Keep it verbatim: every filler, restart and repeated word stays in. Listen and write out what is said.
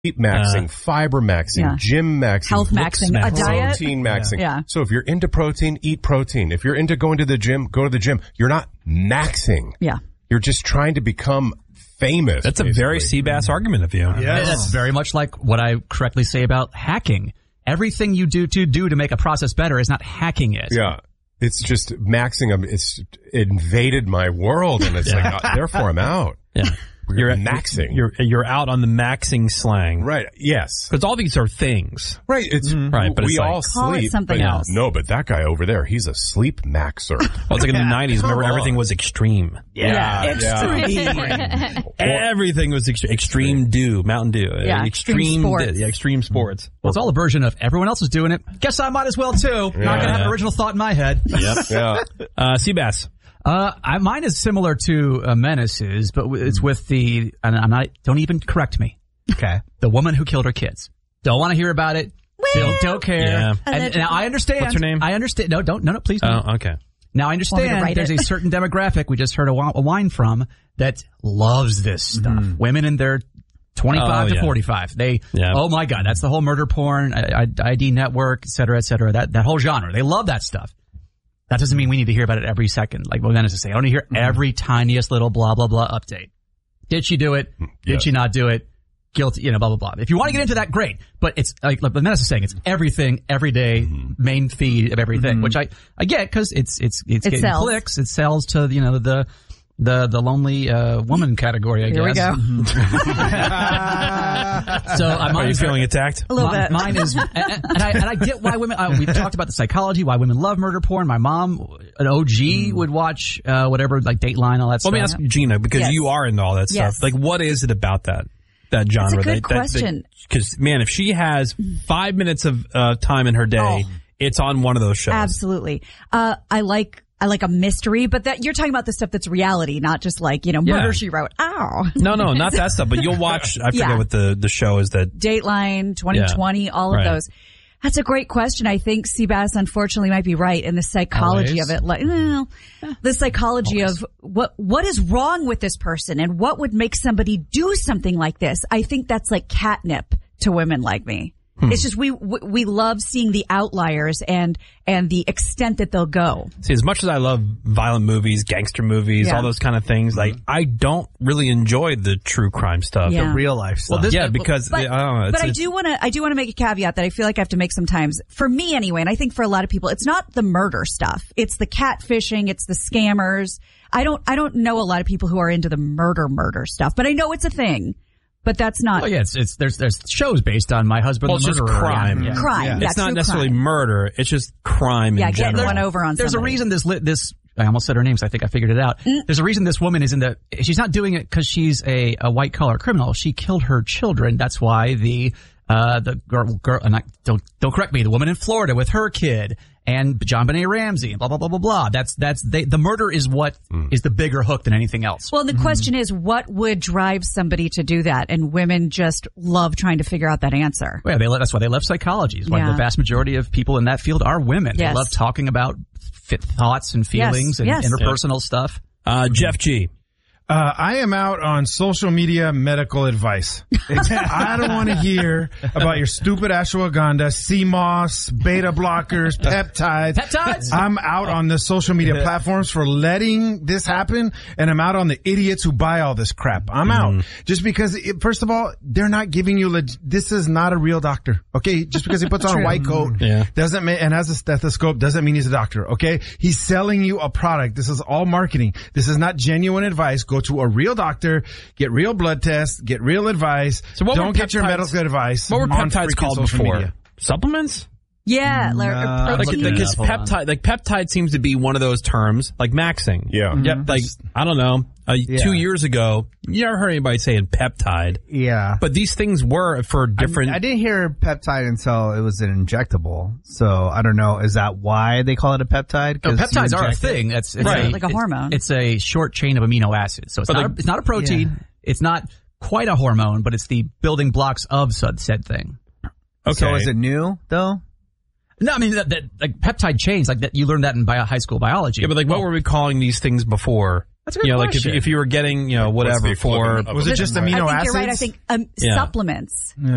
Heat maxing, uh, fiber maxing, yeah. gym maxing, health maxing, a diet, protein maxing. Yeah. So if you're into protein, eat protein. If you're into going to the gym, go to the gym. You're not maxing. Yeah. You're just trying to become famous. That's basically. a very Seabass argument of you. Yeah, that's very much like what I correctly say about hacking. Everything you do to do to make a process better is not hacking it. Yeah. It's just maxing them. It's invaded my world, and it's yeah. like, uh, therefore I'm out. Yeah. You're maxing. You're you're out on the maxing slang. Right. Yes. Because all these are things. Right. It's mm-hmm. right. But we it's like, all call sleep. It something but else. No, but that guy over there, he's a sleep maxer. Well, it's like in the nineties. Remember, on. everything was extreme. Yeah. yeah. Extreme. Yeah. Everything was extreme. Extreme Dew, Mountain Dew. Yeah. Uh, extreme, extreme sports. Yeah, extreme sports. Well, it's all a version of everyone else is doing it. Guess I might as well too. Yeah. Not gonna have an original thought in my head. Yep. yeah. Uh, Seabass. Uh, I, mine is similar to uh, Menace's, but it's with the, and I'm not, don't even correct me. Okay. The woman who killed her kids. Don't want to hear about it. Well, don't, don't care. Yeah. And, now I understand. What's her name? I understand. No, don't, no, no, please don't. Oh, okay. Now I understand there's it? a certain demographic we just heard a, a whine from that loves this stuff. Mm-hmm. Women in their twenty-five oh, to yeah. forty-five. They, yeah. oh my God, that's the whole murder porn, I, I D network, et cetera, et cetera. That, that whole genre. They love that stuff. That doesn't mean we need to hear about it every second. Like what Menace is saying, I want to hear every tiniest little blah, blah, blah update. Did she do it? Did yes. she not do it? Guilty, you know, blah, blah, blah. If you want to get into that, great. But it's like, like Menace is saying, it's everything, every day, mm-hmm. main feed of everything, mm-hmm. which I, I get because it's, it's, it's it getting sells. clicks. It sells to, you know, the, the, the lonely, uh, woman category, I Here guess. we go. So uh, Are you feeling attacked? A little bit. Mine is, and, and, I, and I get why women, uh, we've talked about the psychology, why women love murder porn. My mom, an O G, mm. would watch, uh, whatever, like Dateline, all that Let stuff. me ask Gina, because yes. you are into all that yes. stuff. Like, what is it about that? That genre. That's a good that, question. Because, man, if she has five minutes of uh, time in her day, oh. it's on one of those shows. Absolutely. Uh, I like, I like a mystery, but that you're talking about the stuff that's reality, not just like, you know, Murder, yeah. She Wrote. Ow. No, no, not that stuff, but you'll watch, I forget yeah. what the, the show is that. Dateline, twenty twenty, yeah. all of right. those. That's a great question. I think Seabass unfortunately might be right in the psychology Always. of it. Like, well, the psychology Always. of what, what is wrong with this person and what would make somebody do something like this. I think that's like catnip to women like me. Hmm. It's just we we love seeing the outliers and and the extent that they'll go. See, as much as I love violent movies, gangster movies, yeah. all those kind of things, like I don't really enjoy the true crime stuff, yeah. the real life stuff. Well, this, yeah, because but, I don't know. It's, but I it's, do want to I do want to make a caveat that I feel like I have to make sometimes for me anyway, and I think for a lot of people, it's not the murder stuff. It's the catfishing. It's the scammers. I don't I don't know a lot of people who are into the murder murder stuff, but I know it's a thing. But that's not. Oh yeah, it's, it's there's there's shows based on My Husband well, the it's Murderer. just crime. Yeah. Crime. Yeah. Yeah, it's not true necessarily crime. murder. It's just crime yeah, in getting general. one over on There's somebody. a reason this li- this I almost said her name, so I think I figured it out. Mm. There's a reason this woman is in the. She's not doing it because she's a, a white collar criminal. She killed her children. That's why the uh the girl, girl and I, don't don't correct me. The woman in Florida with her kid. And John Benet Ramsey, and blah, blah, blah, blah, blah. That's, that's, they, the murder is what mm. is the bigger hook than anything else. Well, the mm. question is, what would drive somebody to do that? And women just love trying to figure out that answer. Well, yeah, they, that's why they love psychology. It's why yeah. the vast majority of people in that field are women. Yes. They love talking about fit thoughts and feelings yes. and yes. interpersonal yeah. stuff. Uh, Jeff G. Uh, I am out on social media medical advice. I don't want to hear about your stupid ashwagandha, C M O S, beta blockers, peptides. Peptides? I'm out on the social media platforms for letting this happen, and I'm out on the idiots who buy all this crap. I'm mm. out. Just because, it, first of all, they're not giving you, leg- this is not a real doctor, okay? Just because he puts on a white coat yeah. doesn't mean, and has a stethoscope doesn't mean he's a doctor, okay? He's selling you a product. This is all marketing. This is not genuine advice. Go to a real doctor, get real blood tests, get real advice. So what Don't were get your peptides- medical advice. What were on peptides freaking called social before? media. Supplements? Yeah, like, No. or Like, protein. because Hold on. peptide, like peptide seems to be one of those terms, like maxing. Yeah. Mm-hmm. Yep. Like, I don't know, uh, Yeah. two years ago, you never heard anybody saying peptide. Yeah. But these things were for different. I, I didn't hear peptide until it was an injectable. So I don't know. Is that why they call it a peptide? No, 'Cause peptides you are a inject it? thing. That's it's Right. a, Like a it's- hormone. It's a short chain of amino acids. So it's, But not, like- a, it's not a protein. Yeah. It's not quite a hormone, but it's the building blocks of said, said thing. okay. So is it new though? No, I mean, that, that, like peptide chains, like that, you learned that in bio, high school biology. Yeah, but like, what were we calling these things before? That's a good you know, question. like if, if you were getting, you know, What's whatever the for. equivalent of Was a it just peptide? amino I think acids? you're right. I think um, Yeah. supplements.